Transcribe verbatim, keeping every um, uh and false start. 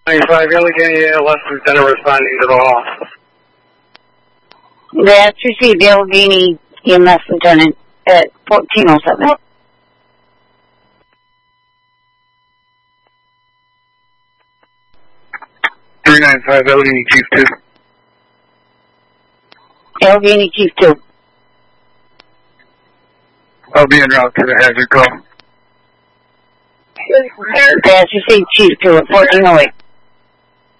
ninety-five, Allegheny, less lieutenant responding to the hall. That's received, Allegheny E M S lieutenant at fourteen oh seven. three ninety-five, Allegheny Chief two. Allegheny Chief two. I'll be en route to the hazard call. That's received, Chief two at fourteen oh eight.